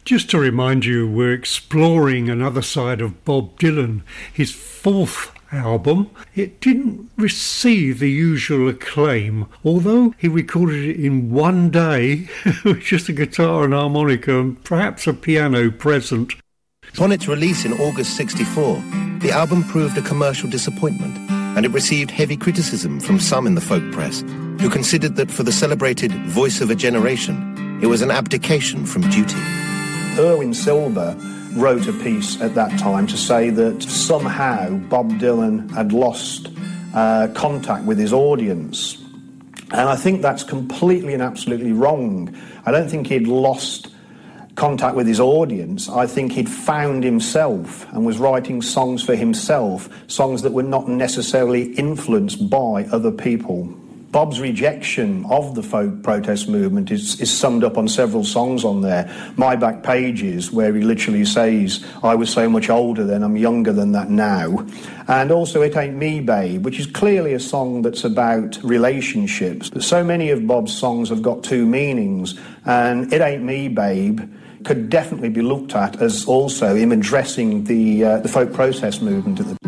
Just to remind you, we're exploring another side of Bob Dylan, his fourth album. It didn't receive the usual acclaim, although he recorded it in one day with just a guitar and harmonica and perhaps a piano present. On its release in August '64, the album proved a commercial disappointment, and it received heavy criticism from some in the folk press, who considered that for the celebrated voice of a generation, it was an abdication from duty. Irwin Silver wrote a piece at that time to say that somehow Bob Dylan had lost contact with his audience. And I think that's completely and absolutely wrong. I don't think he'd lost contact with his audience. I think he'd found himself and was writing songs for himself, songs that were not necessarily influenced by other people. Bob's rejection of the folk protest movement is summed up on several songs on there. My Back Pages, where he literally says, I was so much older then, I'm younger than that now. And also It Ain't Me, Babe, which is clearly a song that's about relationships. But so many of Bob's songs have got two meanings, and It Ain't Me, Babe could definitely be looked at as also him addressing the folk protest movement at the